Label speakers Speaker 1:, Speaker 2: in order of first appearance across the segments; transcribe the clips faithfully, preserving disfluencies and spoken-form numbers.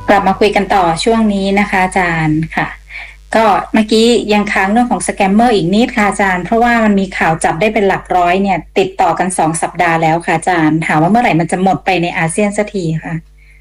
Speaker 1: กลับมาคุยกันต่อช่วงนี้นะคะอาจารย์ค่ะก็เมื่อกี้ยังค้างเรื่องของสแกมเมอร์อีกนิดค่ะอาจารย์เพราะว่ามันมีข่าวจับได้เป็นหลักร้อยเนี่ยติดต่อกันสองสัปดาห์แล้วค่ะอาจารย์ถามว่าเมื่อไหร่มันจะหมดไปในอาเซียนสักทีค่ะ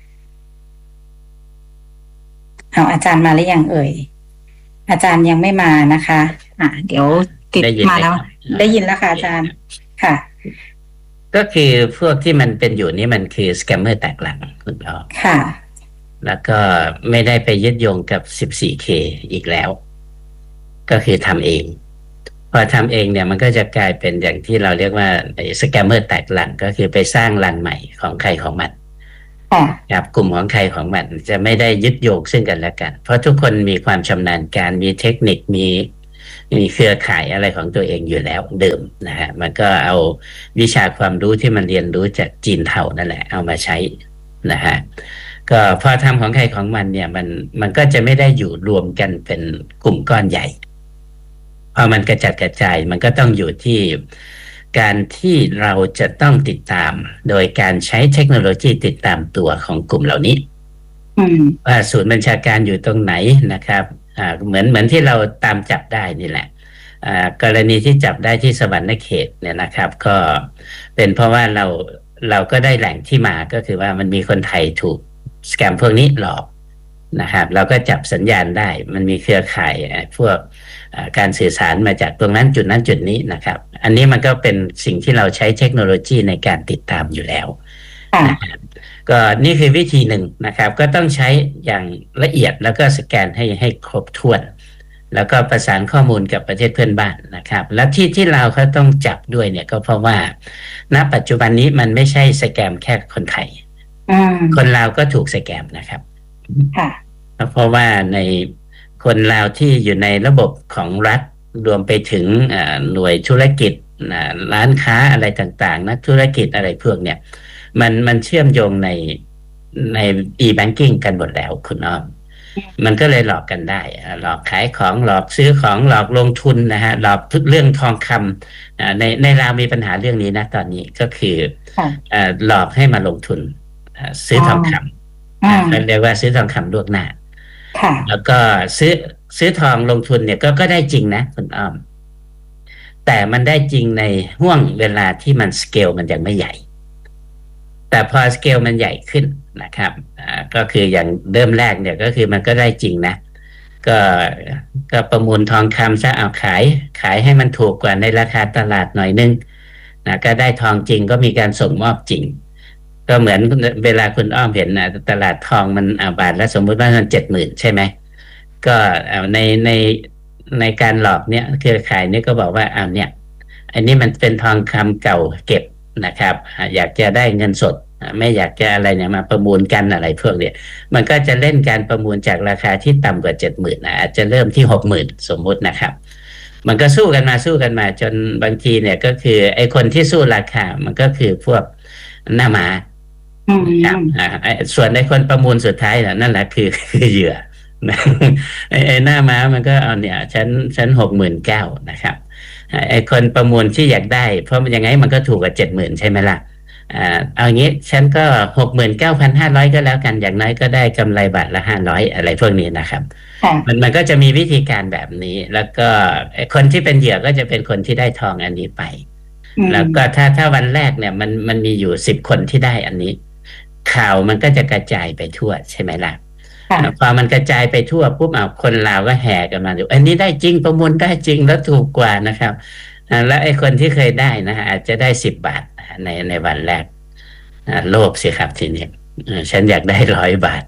Speaker 1: เอาอาจารย์มาหรือยังเอ่ยอาจารย์ยังไม่มานะคะอ่ะเดี๋ยวติดมาแล้วได้ยินแล้วค่ะอาจารย์ค่ะ
Speaker 2: ก็คือพวกที่มันเป็นอยู่นี้มันคือสแกมเมอร์แตกหลังคุณพ่อ
Speaker 1: ค่ะ
Speaker 2: แล้วก็ไม่ได้ไปยึดโยงกับ สิบสี่เค อีกแล้ว ก็คือทำเอง พอทำเองเนี่ยมันก็จะกลายเป็นอย่างที่เราเรียกว่าสแกมเมอร์แตกหลังก็คือไปสร้างรังใหม่ของใครของมันครับกลุ่มของใครของมันจะไม่ได้ยึดโยงซึ่งกันและกัน เพราะทุกคนมีความชำนาญการมีเทคนิคมีมีเครือข่ายอะไรของตัวเองอยู่แล้วเดิมนะฮะมันก็เอาวิชาความรู้ที่มันเรียนรู้จากจีนเถ่านั่นแหละเอามาใช้นะฮะก็พอทำของใครของมันเนี่ยมันมันก็จะไม่ได้อยู่รวมกันเป็นกลุ่มก้อนใหญ่พอมันกระจัดกระจายมันก็ต้องอยู่ที่การที่เราจะต้องติดตามโดยการใช้เทคโนโลยีติดตามตัวของกลุ่มเหล่านี้ว่าศูนย์บัญชาการอยู่ตรงไหนนะครับอ่าเหมือนเหมือนที่เราตามจับได้นี่แหละอ่ากรณีที่จับได้ที่สวรรณเขตเนี่ยนะครับก็เป็นเพราะว่าเราเราก็ได้แหล่งที่มาก็คือว่ามันมีคนไทยถูกสแกมพวกนี้หลอกนะครับเราก็จับสัญญาณได้มันมีเครือข่ายพวกการสื่อสารมาจากตรงนั้นจุดนั้นจุดนี้นะครับอันนี้มันก็เป็นสิ่งที่เราใช้เทคโนโลยีในการติดตามอยู่แล้วนะครับก็นี่คือวิธีหนึ่งนะครับก็ต้องใช้อย่างละเอียดแล้วก็สแกนให้ให้ครบถ้วนแล้วก็ประสานข้อมูลกับประเทศเพื่อนบ้านนะครับและที่ที่เราเขาต้องจับด้วยเนี่ยก็เพราะว่าณปัจจุบันนี้มันไม่ใช่สแกมแค่คนไทยคนลาวก็ถูกสแกมนะครับเพราะว่าในคนลาวที่อยู่ในระบบของรัฐรวมไปถึงหน่วยธุรกิจร้านค้าอะไรต่างๆนักธุรกิจอะไรพวกเนี่ยมันมันเชื่อมโยงในใน e-banking กันหมดแล้วคุณอ้อมมันก็เลยหลอกกันได้หลอกขายของหลอกซื้อของหลอกลงทุนนะฮะหลอกทุกเรื่องทองคำในในลาวมีปัญหาเรื่องนี้นะตอนนี้ก็คือหลอกให้มาลงทุนซื้อทองคำเขาเรียกว่าซื้อทองคำล่วงหน้าแล้วก็ซื้อซื้อทองลงทุนเนี่ยก็ก็ได้จริงนะคุณอ้อมแต่มันได้จริงในห่วงเวลาที่มันสเกลมันยังไม่ใหญ่แต่พอสเกลมันใหญ่ขึ้นนะครับก็คืออย่างเริ่มแรกเนี่ยก็คือมันก็ได้จริงนะก็ก็ประมูลทองคำซะเอาขายขายให้มันถูกกว่าในราคาตลาดหน่อยนึงนะก็ได้ทองจริงก็มีการส่งมอบจริงก็เหมือนเวลาคุณอ้อมเห็นนะตลาดทองมันอาบาทแล้วสมมุติว่ามันเจ็ดหมื่นใช่ไหมก็ในในในการหลอกเนี่ยเครือข่ายนี่ก็บอกว่าเอาเนี่ยอันนี้มันเป็นทองคำเก่าเก็บนะครับอยากจะได้เงินสดไม่อยากจะอะไรเนี่ยมาประมูลกันอะไรพวกเนี้ยมันก็จะเล่นการประมูลจากราคาที่ต่ำกว่าเจ็ดหมื่นอาจจะเริ่มที่หกหมื่นสมมุตินะครับมันก็สู้กันมาสู้กันมาจนบางทีเนี่ยก็คือไอ้คนที่สู้ราคามันก็คือพวกหน้าม้าครับส่วนไอ้คนประมูลสุดท้ายนั่นแหละคือคือเหยื่อไอ้ไอ้หน้าม้ามันก็เอาเนี่ยฉันฉันหกหมื่นเก้านะครับไอ้คนประมูลที่อยากได้เพราะยังไงมันก็ถูกกว่าเจ็ดหมื่นใช่ไหมล่ะอ่าเอางี้ฉันก็หกหมื่นเก้าพันห้าร้อยก็แล้วกันอย่างน้อยก็ได้กำไรบาทละห้าร้อยอะไรพวกนี้นะครับมันมันก็จะมีวิธีการแบบนี้แล้วก็คนที่เป็นเหยื่อก็จะเป็นคนที่ได้ทองอันนี้ไปแล้วก็ถ้าถ้าวันแรกเนี่ยมันมันมีอยู่สิบคนที่ได้อันนี้ข่าวมันก็จะกระจายไปทั่วใช่ไหมล่ะพอมันกระจายไปทั่วปุ๊บเอาคนลาวก็แห่กันมาดูอันนี้ได้จริงประมูลได้จริงแล้วถูกกว่านะครับแล้วไอ้คนที่เคยได้นะอาจจะได้สิบบาทในในวันแรกโลภสิครับทีนี้ฉันอยากได้ร้อยบาท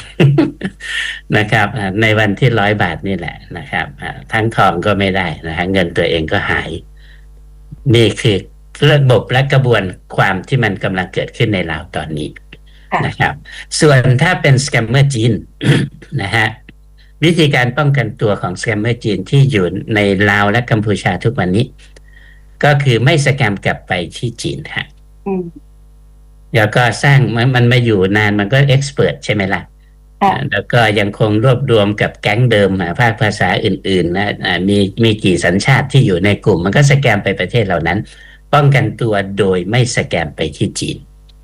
Speaker 2: นะครับในวันที่ร้อยบาทนี่แหละนะครับทั้งทองก็ไม่ได้นะฮะเงินตัวเองก็หายนี่คือระบบและกระบวนความที่มันกำลังเกิดขึ้นในลาวตอนนี้นะครับส่วนถ้าเป็นสแกมเมอร์จีนนะฮะวิธีการป้องกันตัวของสแกมเมอร์จีนที่อยู่ในลาวและกัมพูชาทุกวันนี้ก็คือไม่สแกมกลับไปที่จีนฮะแล้วก็สร้างมันมันมาอยู่นานมันก็เอ็กซ์เพิร์ทใช่ไหมล่ะแล้วก็ยังคงรวบรวมกับแก๊งเดิมภาคภาษาอื่นๆนะมีมีกี่สัญชาติที่อยู่ในกลุ่มมันก็สแกมไปประเทศเหล่านั้นป้องกันตัวโดยไม่สแกมไปที่จีน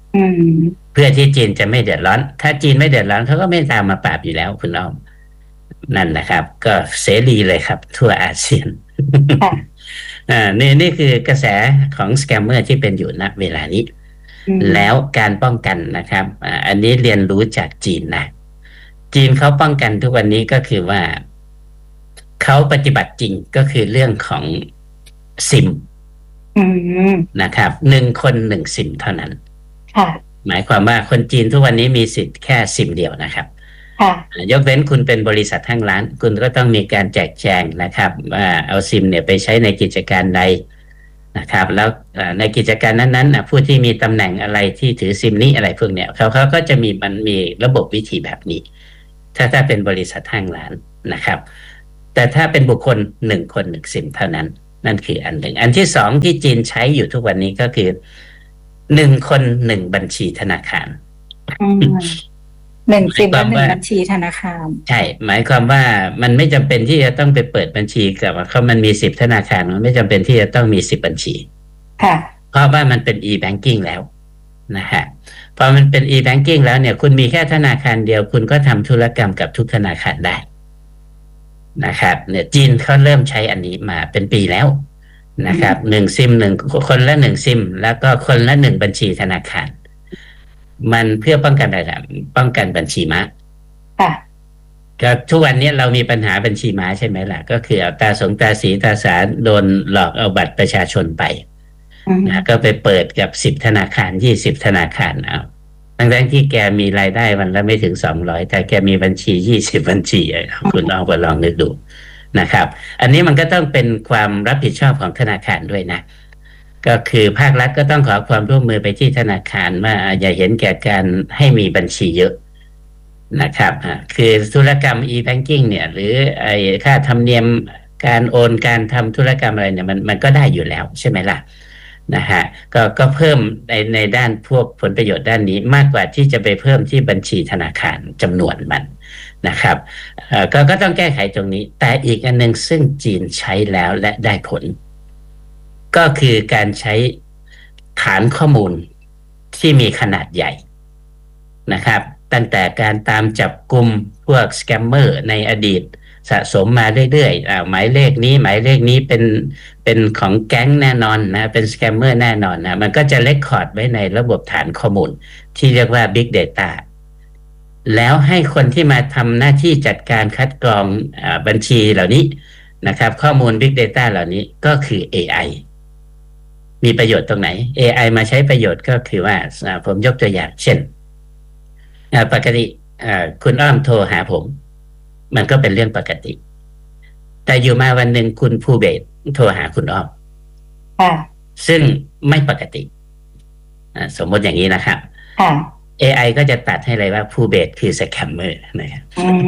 Speaker 1: อืม
Speaker 2: เพื่อที่จีนจะไม่เดือดร้อน ถ้าจีนไม่เดือดร้อนเขาก็ไม่ตามมาปราบอยู่แล้วคุณอ้อมนั่นนะครับก็เสรีเลยครับทั่วอาเซียน
Speaker 1: ค่ะ
Speaker 2: อ่านี่นี่คือกระแสของสแกมเมอร์ที่เป็นอยู่ณเวลานี้
Speaker 1: อืม
Speaker 2: แล้วการป้องกันนะครับอ่าอันนี้เรียนรู้จากจีนนะจีนเขาป้องกันทุกวันนี้ก็คือว่าเขาปฏิบัติจริงก็คือเรื่องของซิม
Speaker 1: อืม
Speaker 2: นะครับหนึ่งคนหนึ่งซิมเท่านั้น
Speaker 1: ค่ะ
Speaker 2: หมายความว่าคนจีนทุกวันนี้มีสิทธิ์แค่ซิมเดียวนะครับ
Speaker 1: ค่ะ
Speaker 2: ยกเว้นคุณเป็นบริษัทห้างร้านคุณก็ต้องมีการแจกแจงนะครับว่าเอาซิมเนี่ยไปใช้ในกิจการใดนะครับแล้วในกิจการนั้นๆผู้ที่มีตำแหน่งอะไรที่ถือซิมนี้อะไรพวกเนี้ยเขาเขาก็จะมีมันมีระบบวิธีแบบนี้ถ้าถ้าเป็นบริษัทห้างร้านนะครับแต่ถ้าเป็นบุคคลหนึ่งคนหนึ่งซิมเท่านั้นนั่นคืออันหนึ่งอันที่สองที่จีนใช้อยู่ทุกวันนี้ก็คือหนึ่งคนหนึ่งบัญชีธนาคาร
Speaker 1: หนึ่งซิมและหนึ่งบัญชีธนาคาร
Speaker 2: ใช่หมายความว่ามันไม่จำเป็นที่จะต้องไปเปิดบัญชีกับเขามันมีสิบธนาคารมันไม่จำเป็นที่จะต้องมีสิบบัญชี
Speaker 1: ค่ะ
Speaker 2: เพราะว่ามันเป็น e-banking แล้วนะฮะพอมันเป็น e-banking แล้วเนี่ยคุณมีแค่ธนาคารเดียวคุณก็ทำธุรกรรมกับทุกธนาคารได้นะครับเนี่ยจีนเขาเริ่มใช้อันนี้มาเป็นปีแล้วนะครับหนึ่งซิมหนึ่งคนละหนึ่งซิมแล้วก็คนละหนึ่งบัญชีธนาคารมันเพื่อป้องกันอะไรป้องกันบัญชีม้า
Speaker 1: ค่ะ
Speaker 2: ก็ทุกวันนี้เรามีปัญหาบัญชีม้าใช่ไหมล่ะก็คือเอาตาสงตาสีตาสาโดนหลอกเอาบัตรประชาชนไปนะก็ไปเปิดกับสิบธนาคารยี่สิบธนาคารเอาทั้งที่แกมีรายได้วันละไม่ถึงสองร้อยแต่แกมีบัญชียี่สิบบัญชีคุณลองไปลองนึกดูนะครับอันนี้มันก็ต้องเป็นความรับผิดชอบของธนาคารด้วยนะก็คือภาครัฐก็ต้องขอความร่วมมือไปที่ธนาคารว่าอย่าเห็นแก่การให้มีบัญชีเยอะนะครับคือธุรกรรม e-banking เนี่ยหรือไอ้ค่าธรรมเนียมการโอนการทำธุรกรรมอะไรเนี่ยมันมันก็ได้อยู่แล้วใช่ไหมล่ะนะฮะก็ก็เพิ่มในในด้านพวกผลประโยชน์ด้านนี้มากกว่าที่จะไปเพิ่มที่บัญชีธนาคารจำนวนมันนะครับก็ก็ต้องแก้ไขตรงนี้แต่อีกอันหนึ่งซึ่งจีนใช้แล้วและได้ผลก็คือการใช้ฐานข้อมูลที่มีขนาดใหญ่นะครับตั้งแต่การตามจับกลุ่มพวกสแกมเมอร์ในอดีตสะสมมาเรื่อยๆหมายเลขนี้หมายเลขนี้เป็นเป็นของแก๊งแน่นอนนะเป็นสแกมเมอร์แน่นอนนะมันก็จะเลคคอร์ดไว้ในระบบฐานข้อมูลที่เรียกว่า Big Data แล้วให้คนที่มาทำหน้าที่จัดการคัดกรองบัญชีเหล่านี้นะครับข้อมูล Big Data เหล่านี้ก็คือ เอ ไอ มีประโยชน์ตรงไหน เอ ไอ มาใช้ประโยชน์ก็คือว่าผมยกตัวอย่างเช่นปกติคุณอ้อมโทรหาผมมันก็เป็นเรื่องปกติแต่อยู่มาวันหนึ่งคุณภูเบศโทรหาคุณอ้อมซึ่งไม่ปกติสมมติอย่างนี้นะครับ เอ ไอ ก็จะตัดให้เลยว่าภูเบศคือสแคมเมอร์นะครับ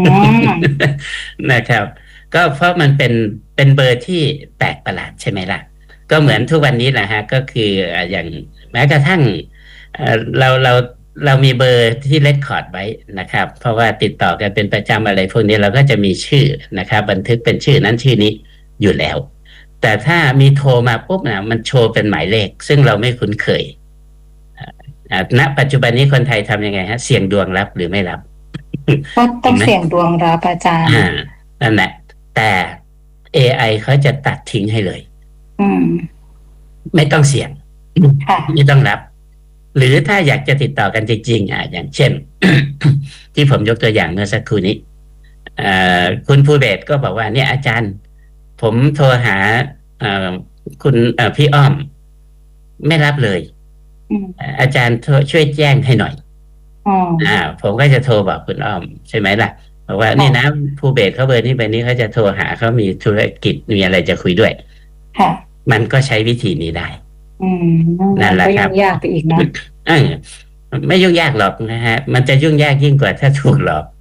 Speaker 2: นะครับก็เพราะมันเป็นเป็นเบอร์ที่แปลกประหลาดใช่ไหมล่ะก็เหมือนทุกวันนี้แหละฮะก็คืออย่างแม้กระทั่งเราเราเรามีเบอร์ที่เรคคอร์ดไว้นะครับเพราะว่าติดต่อกันเป็นประจำอะไรพวกนี้เราก็จะมีชื่อนะครับบันทึกเป็นชื่อนั้นชื่อนี้อยู่แล้วแต่ถ้ามีโทรมาปุ๊บนะมันโชว์เป็นหมายเลขซึ่งเราไม่คุ้นเคยณปัจจุบันนี้คนไทยทำยังไงฮะเสี่ยงดวงรับหรือไม่รับ
Speaker 1: ก็ต้องเสี่ยงดวงรับอาจารย์
Speaker 2: นั่นแหละแต่ เอ ไอ เขาจะตัดทิ้งให้เลยไม่ต้องเสี่ยงไม่ต้องรับหรือถ้าอยากจะติดต่อกันจริงๆอ่ะอย่างเช่น ที่ผมยกตัวอย่างเมื่อสักครู่นี้คุณภูเบศก็บอกว่าเนี่ยอาจารย์ผมโทรหาคุณพี่อ้อมไม่รับเลยอาจารย์ช่วยแจ้งให้หน่อยอ่าผมก็จะโทรบอกคุณอ้อมใช่ไหมล่ะบอกว่านี่นะภูเบศเขาเบอร์นี้เบอร์นี้เขาจะโทรหาเขามีธุรกิจมีอะไรจะคุยด้วยมันก็ใช้วิธีนี้ได้นั่นแหละครับ
Speaker 1: ยากไปอีกนะ
Speaker 2: ไม่ยุ่งยากหรอกนะฮะมันจะยุ่งยากยิ่งกว่าถ้าถูกหลอก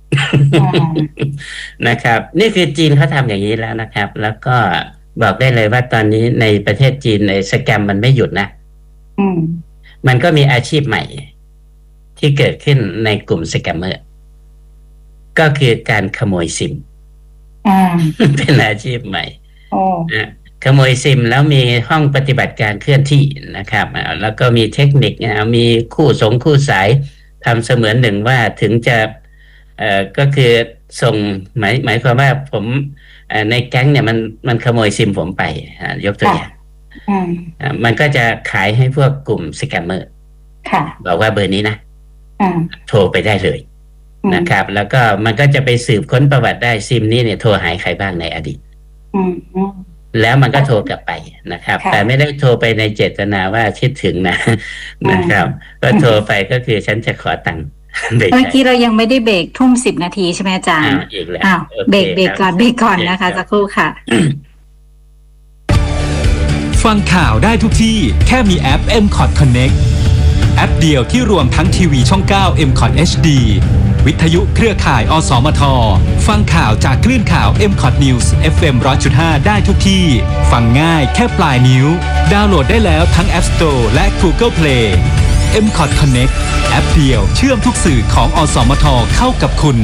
Speaker 2: นะครับนี่คือจีนเขาทำอย่างนี้แล้วนะครับแล้วก็บอกได้เลยว่าตอนนี้ในประเทศจีนในสแกมมันไม่หยุดนะมันก็มีอาชีพใหม่ที่เกิดขึ้นในกลุ่มสแกมเมอร์ก็คือการขโมยซิมเป็นอาชีพใหม่ขโมยซิมแล้วมีห้องปฏิบัติการเคลื่อนที่นะครับอ่าแล้วก็มีเทคนิคนะมีคู่สงคู่สายทำเสมือนหนึ่งว่าถึงจะเอ่อก็คือส่งหมายหมายความว่าผมเอ่อในแก๊งเนี่ยมันมันขโมยซิมผมไปอ่ายกตัวอ
Speaker 1: ค่ะ
Speaker 2: ย่าง
Speaker 1: อืม
Speaker 2: อ่ามันก็จะขายให้พวกกลุ่มสแกมเมอร์
Speaker 1: ค่ะ
Speaker 2: บอกว่าเบอร์นี้นะ
Speaker 1: อืม
Speaker 2: โทรไปได้เลย
Speaker 1: อืม
Speaker 2: นะครับ แล้วก็มันก็จะไปสืบค้นประวัติได้ซิมนี้เนี่ยโทรหายใครบ้างในอดีต
Speaker 1: อืมอืม
Speaker 2: แล้วมันก็โทรกลับไปนะครับ
Speaker 1: ค่ะ
Speaker 2: แต่ไม่ได้โทรไปในเจตนาว่าคิดถึงนะ
Speaker 1: อืม
Speaker 2: นะครับ ก็
Speaker 1: อืม
Speaker 2: โทรไปก็คือฉันจะขอตังค์ ไม่
Speaker 1: เมื่อ
Speaker 2: ใช่
Speaker 1: กี้เรายังไม่ได้เบรกทุ่มสิบนาทีใช่ไหมอาจาร
Speaker 2: อ้า
Speaker 1: ย์
Speaker 2: วอีกแล้ว
Speaker 1: อ้าว
Speaker 2: โอเค
Speaker 1: เบรกเบร
Speaker 2: ครับ
Speaker 1: กก่อนเบรกก่อน
Speaker 2: โอเค
Speaker 1: นะคะ
Speaker 2: ครับ
Speaker 1: สักครู่ค่ะ
Speaker 3: ฟังข่าวได้ทุกที่แค่มีแอป เอ็ม คอท Connect แอปเดียวที่รวมทั้งทีวีช่อง เก้า เอ็ม คอท เอช ดี วิทยุเครือข่าย อสมท ฟังข่าวจากคลื่นข่าว เอ็ม คอท News เอฟ เอ็ม หนึ่งร้อยจุดห้า ได้ทุกที่ ฟังง่ายแค่ปลายนิ้ว ดาวน์โหลดได้แล้วทั้ง App Store และ Google Play เอ็ม คอท Connect แอปเดียวเชื่อมทุกสื่อของอสมทเข้ากับคุณ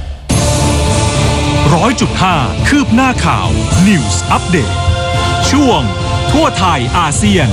Speaker 4: ร้อยจุดห้า คืบหน้าข่าว News Update ช่วงทั่วไทยอาเซียน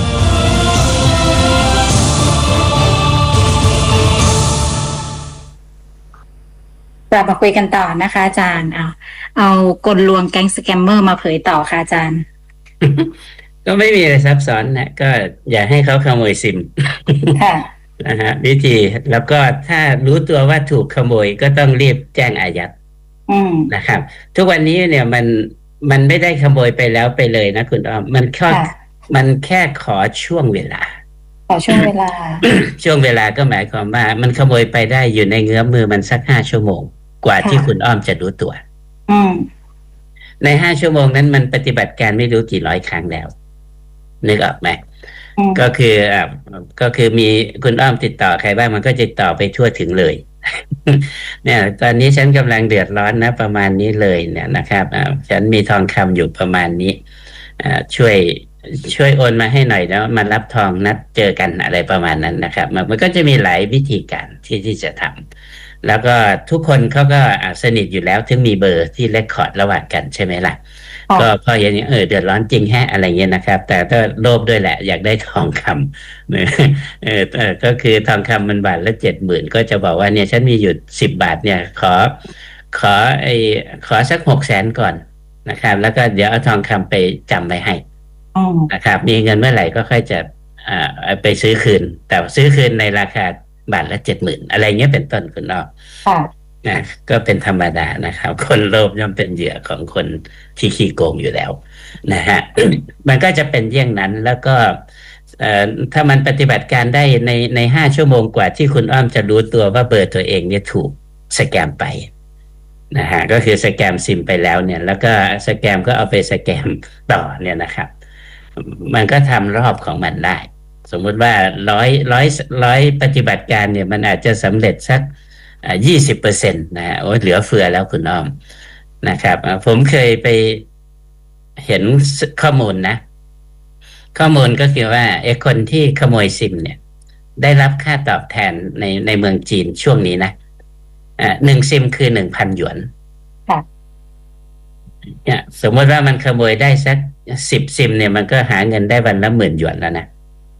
Speaker 1: กลับมาคุยกันต่อนะคะอาจารย์เอาเอากลลวงแก๊งสแกมเมอร์มาเผยต่อค่ะอาจารย์
Speaker 2: ก็ไม่มีอะไรซับซ้อนนะก็อย่าให้เขาขโมยซิม
Speaker 1: ค่ะ
Speaker 2: นะฮะวิธีแล้วก็ถ้ารู้ตัวว่าถูกขโมยก็ต้องรีบแจ้งอายัด
Speaker 1: อืม
Speaker 2: นะครับ ทุกวันนี้เนี่ยมันมันไม่ได้ขโมยไปแล้วไปเลยนะคุณอ้อมมันแค่
Speaker 1: ค่ะ
Speaker 2: มันแค่ขอช่วงเวลา
Speaker 1: ขอช่วงเวลา
Speaker 2: ช่วงเวลาก็หมายความว่ามันขโมยไปได้อยู่ในเงื้อมมือมันสักห้าชั่วโมง กว่า
Speaker 1: ค่ะ
Speaker 2: ที่คุณอ้อมจะรู้ตัว
Speaker 1: อืม
Speaker 2: ในห้าชั่วโมงนั้นมันปฏิบัติการไม่รู้กี่ร้อยครั้งแล้วนึกออกไหม
Speaker 1: อืม
Speaker 2: ก็คืออ่าก็คือมีคุณอ้อมติดต่อใครบ้างมันก็ติดต่อไปทั่วถึงเลย เนี่ย ตอนนี้ฉันกำลังเดือดร้อนนะ ประมาณนี้เลยเนี่ยนะครับอ่าฉันมีทองคำอยู่ประมาณนี้อ่าช่วยช่วยโอนมาให้หน่อยแล้วมารับทองนัดเจอกันอะไรประมาณนั้นนะครับ มันมันก็จะมีหลายวิธีการที่ที่จะทำแล้วก็ทุกคนเขาก็อ่าสนิทอยู่แล้วถึงมีเบอร์ที่เรคคอร์ดระหว่างกันใช่ไหมล่ะ
Speaker 1: ค่ะ
Speaker 2: ก็พออย่างนี้เออเดือดร้อนจริงแฮะอะไรเงี้ยนะครับ แต่ก็โลภด้วยแหละ อยากได้ทองคำ เออเออเออก็คือทองคำมันบาทละเจ็ดหมื่นก็จะบอกว่าเนี่ยฉันมีอยู่สิบบาทเนี่ย ขอ ขอไอ้ขอสักหกแสนก่อนนะครับ แล้วก็เดี๋ยวเอาทองคำไปจำไว้ให้
Speaker 1: อืม
Speaker 2: นะครับ มีเงินเมื่อไหร่ก็ค่อยจะอ่าเอาไปซื้อคืน แต่ซื้อคืนในราคาบาทละเจ็ดหมื่นอะไรเงี้ยเป็นต้นคุณอ้อ
Speaker 1: ค่ะ
Speaker 2: นะก็เป็นธรรมดานะครับ คนโลภย่อมเป็นเหยื่อของคนที่ขี้โกงอยู่แล้วนะฮะ มันก็จะเป็นเยี่ยงนั้นแล้วก็เอ่อถ้ามันปฏิบัติการได้ในในห้าชั่วโมงกว่าที่คุณอ้อมจะรู้ตัวว่าเบอร์ตัวเองเนี่ยถูกสแกมไปนะฮะก็คือสแกมซิมไปแล้วเนี่ย แล้วก็สแกมก็เอาไปสแกมต่อเนี่ยนะครับ มันก็ทำรอบของมันได้ สมมุติว่าร้อยร้อยร้อยปฏิบัติการเนี่ยมันอาจจะสำเร็จสักยี่สิบเปอร์เซ็นต์นะฮะโอ้ยเหลือเฟือแล้วคุณอ้อมนะครับอ่าผมเคยไปเห็นข้อมูลนะ ข้อมูลก็คือว่าไอ้คนที่ขโมยซิมเนี่ย ได้รับค่าตอบแทนในในเมืองจีนช่วงนี้นะอ่าหนึ่งซิมคือหนึ่งพันหยวน
Speaker 1: ค่ะ
Speaker 2: เนี่ยสมมติว่ามันขโมยได้สักสิบซิมเนี่ยมันก็หาเงินได้วันละหมื่นหยวนแล้วนะ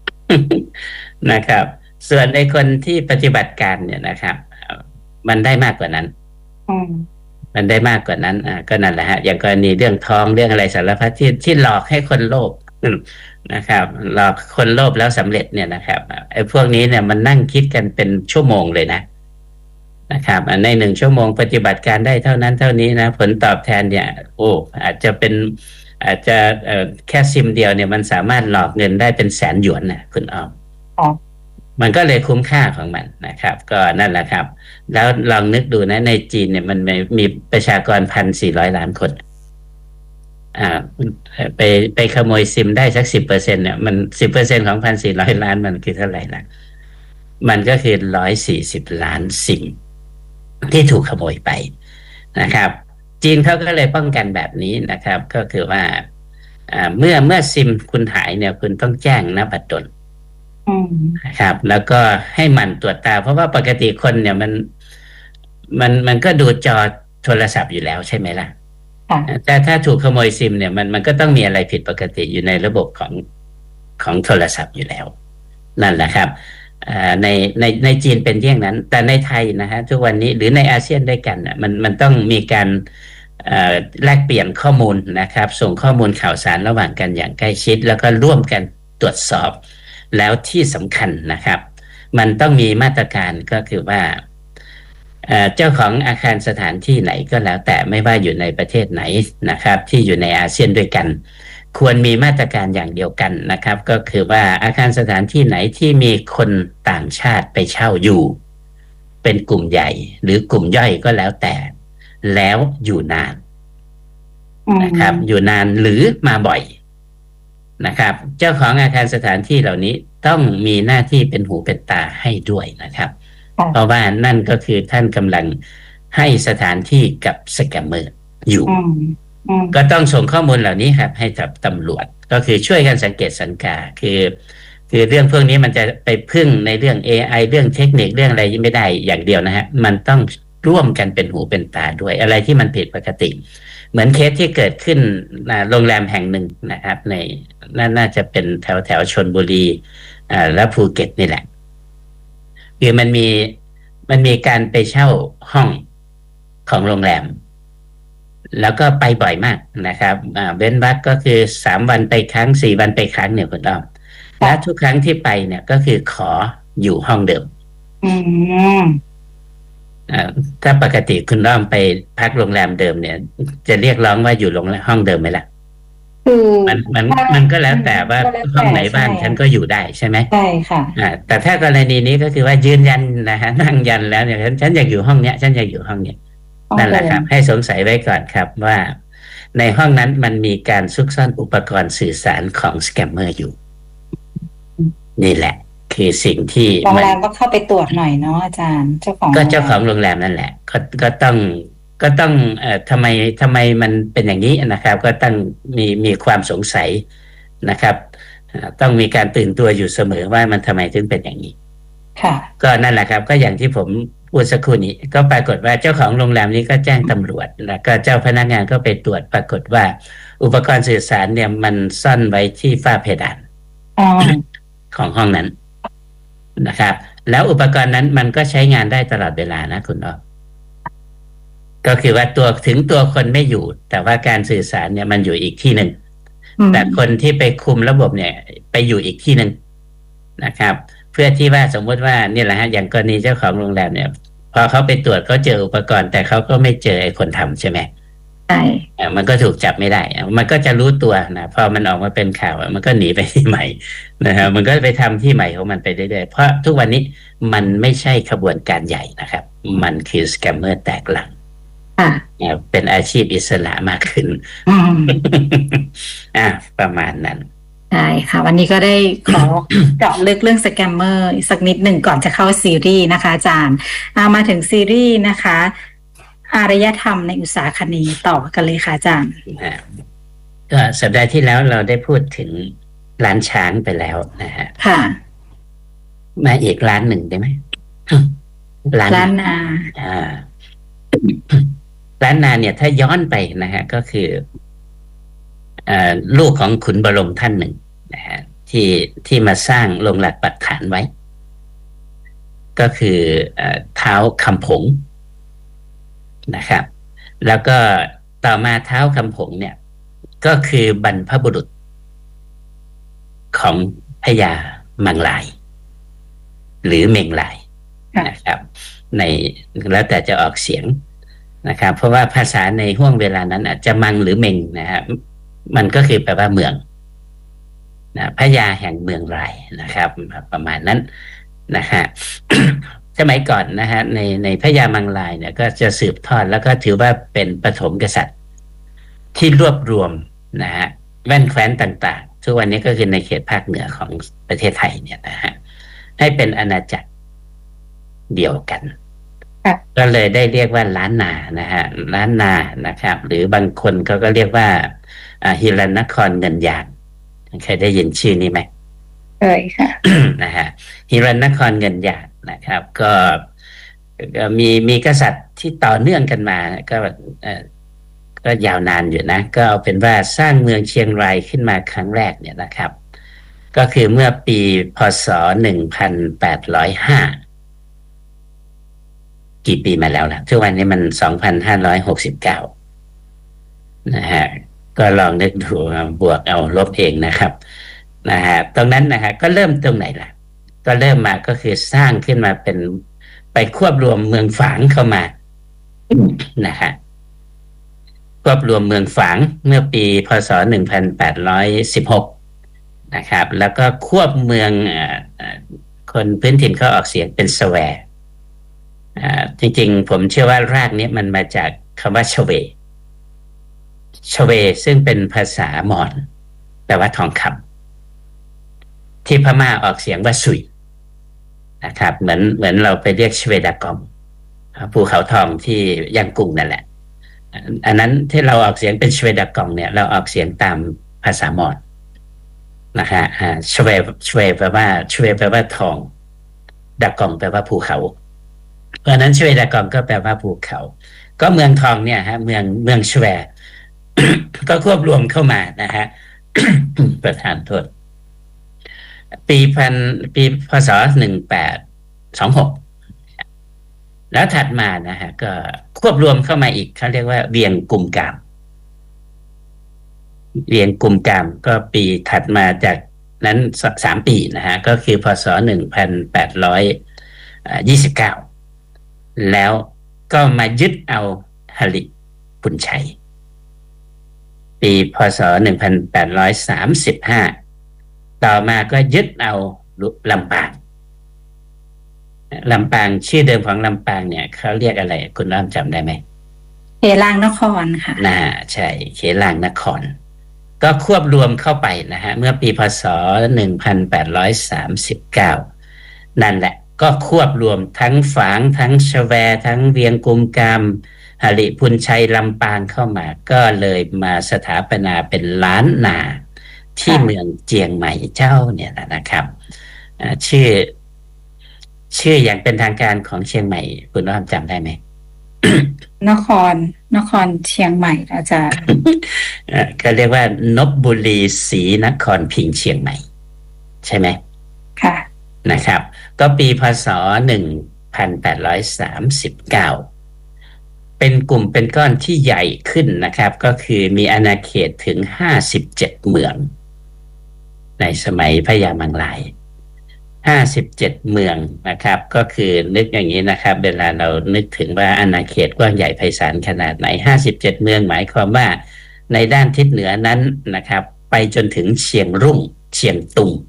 Speaker 2: นะครับ ส่วนไอ้คนที่ปฏิบัติการเนี่ยนะครับเอ่อมันได้มากกว่านั้น
Speaker 1: อืม
Speaker 2: มันได้มากกว่านั้นอ่าก็นั่นแหละฮะอย่างกรณีเรื่องทองเรื่องอะไรสารพัดที่ที่หลอกให้คนโลภ นะครับหลอกคนโลภแล้วสำเร็จเนี่ยนะครับไอ้พวกนี้เนี่ยมันนั่งคิดกันเป็นชั่วโมงเลยนะนะครับในหนึ่งชั่วโมงปฏิบัติการได้เท่านั้นเท่านี้นะผลตอบแทนเนี่ย โอ้อาจจะเป็นอาจจะเอ่อแค่ซิมเดียวเนี่ยมันสามารถหลอกเงินได้เป็นแสนหยวนนะคุณอ้อม
Speaker 1: ค่ะ
Speaker 2: มันก็เลยคุ้มค่าของมันนะครับ ก็นั่นแหละครับ แล้วลองนึกดูนะในจีนเนี่ยมันมีมีประชากรพันสี่ร้อยล้านคน อ่าไปไปขโมยซิมได้สักสิบเปอร์เซ็นเนี่ยมันสิบเปอร์เซ็นของพันสี่ร้อยล้านมันคือเท่าไหร่ล่ะมันก็คือร้อยสี่สิบล้านซิมที่ถูกขโมยไปนะครับ จีนเขาก็เลยป้องกันแบบนี้นะครับ ก็คือว่าอ่าเมื่อเมื่อซิมคุณหายเนี่ยคุณต้องแจ้งนะบัดดล
Speaker 1: อืม
Speaker 2: นะครับ แล้วก็ให้หมันตรวจตา เพราะว่าปกติคนเนี่ยมันมันมันก็ดูจอโทรศัพท์อยู่แล้วใช่ไหมล่ะ
Speaker 1: ค่ะ
Speaker 2: แต่ถ้าถูกขโมยซิมเนี่ยมันมันก็ต้องมีอะไรผิดปกติอยู่ในระบบของของโทรศัพท์อยู่แล้ว นั่นแหละครับอ่าในในในจีนเป็นเยี่ยงนั้น แต่ในไทยนะฮะทุกวันนี้หรือในอาเซียนด้วยกันน่ะมันมันต้องมีการเอ่อแลกเปลี่ยนข้อมูลนะครับ ส่งข้อมูลข่าวสารระหว่างกันอย่างใกล้ชิด แล้วก็ร่วมกันตรวจสอบ แล้วที่สำคัญนะครับ มันต้องมีมาตรการก็คือว่าเอ่อเจ้าของอาคารสถานที่ไหนก็แล้ว แต่ไม่ว่าอยู่ในประเทศไหนนะครับ ที่อยู่ในอาเซียนด้วยกัน ควรมีมาตรการอย่างเดียวกันนะครับ ก็คือว่าอาคารสถานที่ไหนที่มีคนต่างชาติไปเช่าอยู่ เป็นกลุ่มใหญ่หรือกลุ่มย่อยก็แล้วแต่ แล้วอยู่นานนะครับ อยู่นานหรือมาบ่อยนะครับ เจ้าของอาคารสถานที่เหล่านี้ต้องมีหน้าที่เป็นหูเป็นตาให้ด้วยนะครับ เพราะว่านั่นก็คือท่านกำลังให้สถานที่กับสแกมเมอร์อยู่ ก็ต้องส่งข้อมูลเหล่านี้ครับให้กับตำรวจ ก็คือช่วยกันสังเกตสังกาคือคือเรื่องพวกนี้มันจะไปพึ่งในเรื่อง เอ ไอ เรื่องเทคนิคเรื่องอะไรไม่ได้อย่างเดียวนะฮะมันต้องร่วมกันเป็นหูเป็นตาด้วยอะไรที่มันผิดปกติ เหมือนเคสที่เกิดขึ้นโรงแรมแห่งหนึ่งนะครับในน่าจะเป็นแถวแถวชลบุรีอ่าและภูเก็ตนี่แหละคือมันมีมันมีการไปเช่าห้องของโรงแรมแล้วก็ไปบ่อยมากนะครับอ่าเว้นวักก็คือสามวันไปครั้งสี่วันไปครั้งเนี่ยคุณอ้อมและทุกครั้งที่ไปเนี่ยก็คือขออยู่ห้องเดิมอืมอ่าถ้าปกติคุณอ้อมไปพักโรงแรมเดิมเนี่ยจะเรียกร้องว่าอยู่โรงห้องเดิมไหมล่ะคือมันมันมันก็แล้วแต่ว่าห้องไหนบ้างฉันก็อยู่ได้ใช่ไหมใช่ค่ะอ่าแต่ถ้ากรณีนี้ก็คือว่ายืนยันนะฮะนั่งยันแล้วเนี่ยฉันฉันอยากอยู่ห้องเนี้ยฉันอยากอยู่ห้องเนี้ยนั่นแหละครับให้สงสัยไว้ก่อนครับว่าในห้องนั้นมันมีการซุกซ่อนอุปกรณ์สื่อสารของสแกมเมอร์อยู่นี่แหละคือสิ่งที่โรงแรมก็เข้าไปตรวจหน่อยเนาะอาจารย์เจ้าของก็เจ้าของโรงแรมนั่นแหละก็ก็ต้องก็ต้องเอ่อทำไมทำไมมันเป็นอย่างนี้นะครับก็ต้องมีมีความสงสัยนะครับต้องมีการตื่นตัวอยู่เสมอว่ามันทำไมถึงเป็นอย่างนี้ค่ะก็นั่นแหละครับก็อย่างที่ผมพูดสักครู่นี้ก็ปรากฏว่าเจ้าของโรงแรมนี้ก็แจ้งตำรวจแล้วก็เจ้าพนักงานก็ไปตรวจปรากฏว่าอุปกรณ์สื่อสารเนี่ยมันซ่อนไว้ที่ฝ้าเพดานของห้องนั้นนะครับแล้วอุปกรณ์นั้นมันก็ใช้งานได้ตลอดเวลานะคุณอ้อก็คือว่าตัวถึงตัวคนไม่อยู่แต่ว่าการสื่อสารเนี่ยมันอยู่อีกที่หนึ่งแต่คนที่ไปคุมระบบเนี่ยไปอยู่อีกที่หนึ่งนะครับเพื่อที่ว่าสมมติว่านี่แหละฮะอย่างกรณีเจ้าของโรงแรมเนี่ยพอเขาไปตรวจเขาเจออุปกรณ์แต่เขาก็ไม่เจอไอ้คนทำใช่ไหมใช่มันก็ถูกจับไม่ได้มันก็จะรู้ตัวนะพอมันออกมาเป็นข่าวมันก็หนีไปที่ใหม่นะครับมันก็ไปทำที่ใหม่ของมันไปเรื่อยๆเพราะทุกวันนี้มันไม่ใช่ขบวนการใหญ่นะครับมันคือสแกมเมอร์แตกหลังเป็นอาชีพอิสระมากขึ้นอ่าประมาณนั้น
Speaker 1: ใช่ค่ะวันนี้ก็ได้ขอ เจาะลึกเรื่องสแกมเมอร์อีกสักนิดหนึ่งก่อนจะเข้าซีรีส์นะคะอาจารย์มาถึงซีรีส์นะคะอารยธรรมในอุตสาคเนย์ต่อกันเลยค่ะอาจารย์
Speaker 2: ก็สัปดาห์ที่แล้วเราได้พูดถึงร้านช้างไปแล้วนะฮะค่ะมาอีกร้านหนึ่งได้ไหม
Speaker 1: ร้านร้านนา
Speaker 2: อ่าร้านนาเนี่ยถ้าย้อนไปนะฮะก็คือลูกของขุนบรมท่านหนึ่งนะฮะที่ที่มาสร้างลงหลักปักฐานไว้ ก็คือเท้าคำผงนะครับ แล้วก็ต่อมาเท้าคำผงเนี่ยก็คือบรรพบุรุษของพญามังลายหรือเมงลายนะครับในแล้วแต่จะออกเสียงนะครับเพราะว่าภาษาในห่วงเวลานั้นอาจจะมังหรือเมงนะครับมันก็คือแปลว่าเมืองนะพญาแห่งเมืองลายนะครับประมาณนั้นนะฮะ สมัยก่อนนะฮะในในพญามังลายเนี่ยก็จะสืบทอดแล้วก็ถือว่าเป็นปฐมกษัตริย์ที่รวบรวมนะฮะแว่นแคว้นต่างๆทุกวันนี้ก็คือในเขตภาคเหนือของประเทศไทยเนี่ยนะฮะให้เป็นอาณาจักรเดียวกันก็เลยได้เรียกว่าล้านนานะฮะล้านนานะครับหรือบางคนเขาก็เรียกว่าฮิรัญนครเงินหยางเคยได้ยินชื่อนี้ไหม
Speaker 1: เคยค่ะ
Speaker 2: นะฮะฮิรัญนครเงินหยางนะครับก็มีมีกษัตริย์ที่ต่อเนื่องกันมาก็ก็ยาวนานอยู่นะก็เอาเป็นว่าสร้างเมืองเชียงรายขึ้นมาครั้งแรกเนี่ยนะครับก็คือเมื่อปีพ.ศ. หนึ่งพันแปดร้อยห้ากี่ปีมาแล้วล่ะทุกวันนี้มันสองพันห้าร้อยหกสิบเก้านะฮะก็ลองนึกดูบวกเอาลบเองนะครับนะฮะตรงนั้นนะฮะก็เริ่มตรงไหนล่ะก็เริ่มมาก็คือสร้างขึ้นมาเป็นไปควบรวมเมืองฝางเข้ามานะฮะควบรวมเมืองฝางเมื่อปีพ.ศ. หนึ่งพันแปดร้อยสิบหกนะครับแล้วก็ควบเมืองคนพื้นถิ่นเขาออกเสียงเป็นสแวจริงๆผมเชื่อว่ารากนี้มันมาจากคำว่าชเวชเวซึ่งเป็นภาษามอญแปลว่าทองคำที่พม่าออกเสียงว่าสุยนะครับเหมือนเหมือนเราไปเรียกชเวดากองภูเขาทองที่ย่างกุ้งนั่นแหละอันนั้นที่เราออกเสียงเป็นชเวดากองเนี่ยเราออกเสียงตามภาษามอญนะฮะชเวชเวแปลว่าชเวแปลว่าทองดากองแปลว่าภูเขาเพราะนั้นชเวดากองก็แปลว่าภูเขาก็เมืองทองเนี่ยฮะเมืองเมืองชเว ก็ควบรวมเข้ามานะฮะ ประธานโทษปีพันปีพ.ศ. หนึ่งแปดสองหกแล้วถัดมานะฮะก็ควบรวมเข้ามาอีกเขาเรียกว่าเวียงกุมกามเวียงกุมกามก็ปีถัดมาจากนั้นสามปีนะฮะก็คือพ.ศ. หนึ่งพันแปดร้อยยี่สิบเก้าแล้วก็มายึดเอาหลิปุณชัยปีพ.ศ. หนึ่งพันแปดร้อยสามสิบห้าต่อมาก็ยึดเอาลำปางลำปางชื่อเดิมของลำปางเนี่ยเขาเรียกอะไรคุณน้อมจำได้ไหม
Speaker 1: เขลางนครค่ะ
Speaker 2: น่าใช่เขลางนครก็ควบรวมเข้าไปนะฮะเมื่อปีพ.ศ. หนึ่งพันแปดร้อยสามสิบเก้านั่นแหละก็ควบรวมทั้งฝางทั้งชแวทั้งเวียงกุมกามหลิพุนชัยลำปางเข้ามาก็เลยมาสถาปนาเป็นล้านนาที่เมืองเจียงใหม่เจ้าเนี่ยนะครับชื่อชื่ออย่างเป็นทางการของเชียงใหม่คุณน้อมจำได้ไหม
Speaker 1: นครนครเชียงใหม่อาจารย์
Speaker 2: ก็เรียกว่านพบุรีศรีนครพิงค์เชียงใหม่ใช่ไหม
Speaker 1: ค่ะ
Speaker 2: นะครับก็ปีพ.ศ. หนึ่งพันแปดร้อยสามสิบเก้าเป็นกลุ่มเป็นก้อนที่ใหญ่ขึ้นนะครับก็คือมีอาณาเขตถึงห้าสิบเจ็ดเมืองในสมัยพญามังลายห้าสิบเจ็ดเมืองนะครับก็คือนึกอย่างนี้นะครับเวลาเรานึกถึงว่าอาณาเขตกว้างใหญ่ไพศาลขนาดไหนห้าสิบเจ็ดเมืองหมายความว่าในด้านทิศเหนือนั้นนะครับไปจนถึงเชียงรุ่งเชียงตุง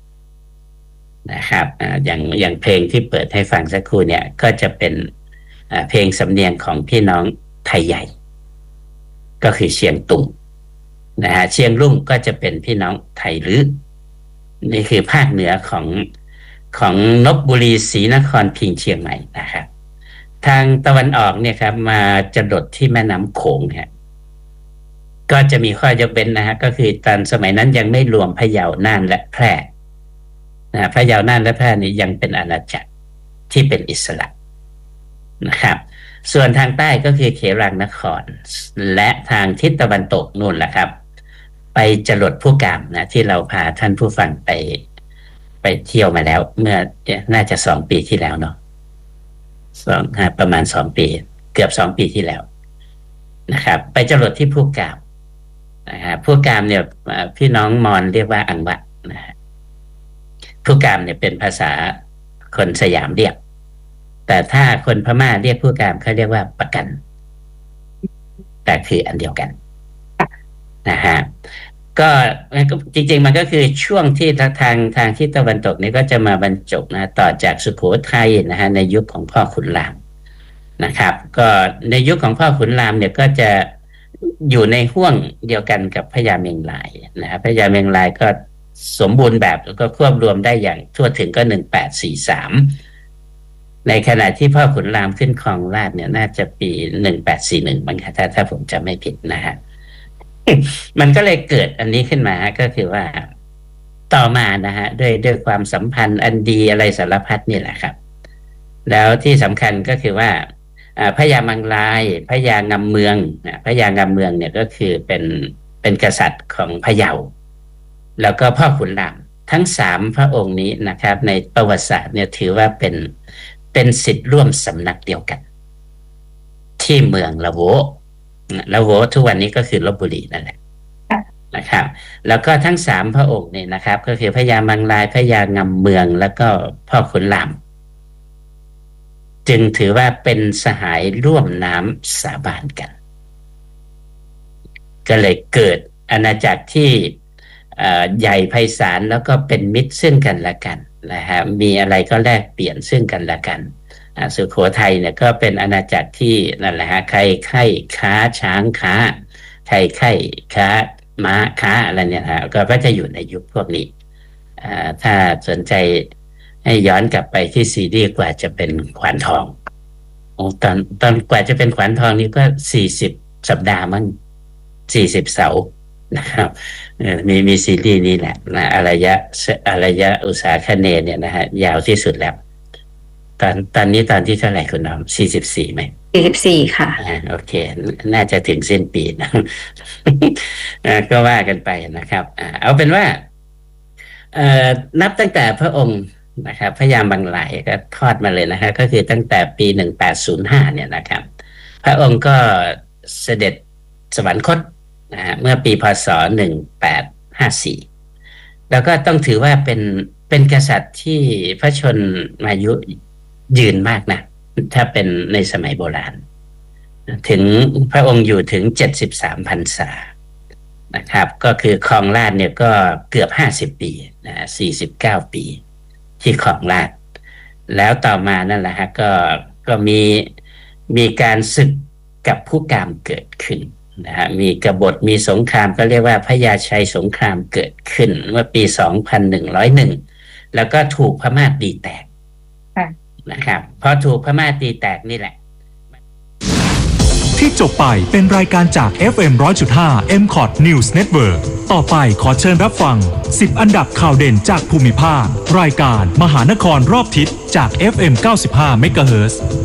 Speaker 2: นะครับอย่างอย่างเพลงที่เปิดให้ฟังสักครู่เนี่ยก็จะเป็นเพลงสำเนียงของพี่น้องไทยใหญ่ก็คือเชียงตุงนะฮะเชียงรุ่งก็จะเป็นพี่น้องไทยลื้อนี่คือภาคเหนือของของนพบุรีศรีนครพิงค์เชียงใหม่นะครับทางตะวันออกเนี่ยครับมาจรดที่แม่น้ำโขงฮะก็จะมีข้อยกเว้นนะฮะก็คือตอนสมัยนั้นยังไม่รวมพะเยาน่านและแพร่นะพะเยาน่านและแพร่นี่ยังเป็นอาณาจักรที่เป็นอิสระนะครับส่วนทางใต้ก็คือเขลังนครและทางทิศตะวันตกนู่นแหละครับไปจรดผู้กามนะที่เราพาท่านผู้ฟังไปไปเที่ยวมาแล้วเมื่อน่าจะสองปีที่แล้วเนาะสองประมาณสองปีเกือบสองปีที่แล้วนะครับไปจรดที่ผู้กามนะครับผู้กามเนี่ยพี่น้องมอญเรียกว่าอังวะนะฮะผู้กามเนี่ยเป็นภาษาคนสยามเรียกแต่ถ้าคนพม่าเรียกผู้กามเขาเรียกว่าปะกันแต่คืออันเดียวกันนะฮะก็จริงๆมันก็คือช่วงที่ทางทางที่ตะวันตกนี้ก็จะมาบรรจบนะต่อจากสุโขทัยนะฮะในยุคของพ่อขุนรามนะครับก็ในยุคของพ่อขุนรามเนี่ยก็จะอยู่ในห่วงเดียวกันกับพญาเมงลายนะฮะพญาเมงลายก็สมบูรณ์แบบแล้วก็ควบรวมได้อย่างทั่วถึงก็หนึ่งแปดสี่สามในขณะที่พ่อขุนรามขึ้นครองราชย์เนี่ยน่าจะปีหนึ่งแปดสี่หนึ่งมั้งค่ะถ้าถ้าผมจำไม่ผิดนะฮะมันก็เลยเกิดอันนี้ขึ้นมาก็คือว่าต่อมานะฮะด้วยด้วยความสัมพันธ์อันดีอะไรสารพัดนี่แหละครับแล้วที่สำคัญก็คือว่าอ่าพญามังลายพญางำเมืองนะพญางำเมืองเนี่ยก็คือเป็นเป็นกษัตริย์ของพะเยาแล้วก็พ่อขุนรามทั้งสามพระองค์นี้นะครับในประวัติศาสตร์เนี่ยถือว่าเป็นเป็นศิษย์ร่วมสำนักเดียวกันที่เมืองละโวละโวทุกวันนี้ก็คือลพบุรีนั่นแหละนะครับแล้วก็ทั้งสามพระองค์เนี่ยนะครับก็คือพญามังลายพญางำเมืองแล้วก็พ่อขุนรามจึงถือว่าเป็นสหายร่วมน้ำสาบานกันก็เลยเกิดอาณาจักรที่ใหญ่ไพศาลแล้วก็เป็นมิตรซึ่งกันและกันนะฮะมีอะไรก็แลกเปลี่ยนซึ่งกันและกันสุโขทัยเนี่ยก็เป็นอาณาจักรที่นั่นแหละฮะใครไข่ค้าช้างค้าใครไข่ค้าม้าค้าอะไรเนี่ยฮะก็จะอยู่ในยุคพวกนี้ถ้าสนใจให้ย้อนกลับไปที่ซีรีส์กว่าจะเป็นขวานทองโอ้ตอนตอนกว่าจะเป็นขวานทองนี่ก็สี่สิบสัปดาห์มั้งสี่สิบเสาร์นะครับมีมีซีรีส์นี้แหละนะอารยะอารยะอุตสาคเนย์เนี่ยนะฮะยาวที่สุดแล้วตอนตอนนี้ตอนที่เท่าไหร่คุณน้องสี่สิบสี่ไหม
Speaker 1: สี่สิบสี่ค่ะ
Speaker 2: อ่าโอเคน่าจะถึงสิ้นปีนะ ก็ว่ากันไปนะครับเอาเป็นว่าเอ่อนับตั้งแต่พระองค์นะครับพญามังลายก็ทอดมาเลยนะครับก็คือตั้งแต่ปีหนึ่งแปดศูนย์ห้าเนี่ยนะครับพระองค์ก็เสด็จสวรรคตนะฮะเมื่อปีพ.ศ.หนึ่งแปดห้าสี่แล้วก็ต้องถือว่าเป็นเป็นกษัตริย์ที่พระชนมายุยืนมากนะถ้าเป็นในสมัยโบราณถึงพระองค์อยู่ถึงเจ็ดสิบสามพรรษานะครับก็คือครองราชย์เนี่ยก็เกือบห้าสิบปีนะสี่สิบเก้าปีที่ครองราชย์แล้วต่อมานั่นแหละฮะก็ก็มีมีการศึกกับผู้กามเกิดขึ้นนะฮะมีกบฏมีสงครามก็เรียกว่าพญาชัยสงครามเกิดขึ้นเมื่อปีสองพันหนึ่งร้อยเอ็ดแล้วก็ถูกพม่าตีแตกนะครับพอถูกพม่าตีแตกนี่แหละ
Speaker 4: ที่จบไปเป็นรายการจาก เอฟ เอ็ม หนึ่งร้อยจุดห้า เอ็ม คอท News Network ต่อไปขอเชิญรับฟังสิบอันดับข่าวเด่นจากภูมิภาครายการมหานครรอบทิศจาก เอฟ เอ็ม เก้าสิบห้า เมกะเฮิรตซ์